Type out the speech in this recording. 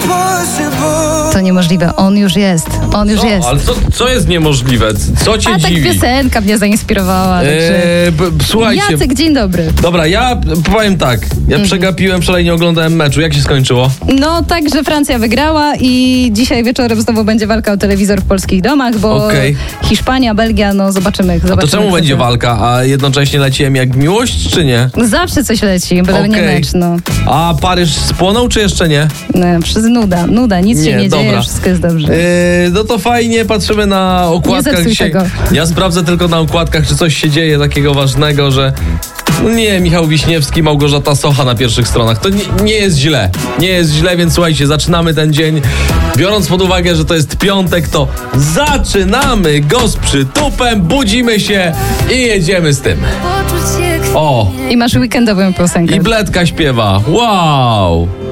To niemożliwe, on już jest. Ale co jest niemożliwe? Co cię tak dziwi? piosenka mnie zainspirowała. Słuchajcie. Jacek, dzień dobry. Dobra, ja powiem tak. Ja przegapiłem, wczoraj nie oglądałem meczu. Jak się skończyło? No tak, że Francja wygrała i dzisiaj wieczorem znowu będzie walka o telewizor w polskich domach, bo Hiszpania, Belgia, no zobaczymy. A to czemu będzie walka? A jednocześnie leciłem jak miłość, czy nie? Zawsze coś leci, byle nie mecz, no. A Paryż spłonął, czy jeszcze nie? Przez nuda, nic się nie dzieje, wszystko jest dobrze. No to fajnie, patrzymy na okładkach dzisiaj. Tego. Ja sprawdzę tylko na okładkach, czy coś się dzieje takiego ważnego, że... Nie, Michał Wiśniewski, Małgorzata Socha na pierwszych stronach. To nie jest źle. Nie jest źle, więc słuchajcie, zaczynamy ten dzień. Biorąc pod uwagę, że to jest piątek, to zaczynamy go z przytupem, budzimy się i jedziemy z tym. O! I masz weekendową piosenkę. I Bledka śpiewa. Wow!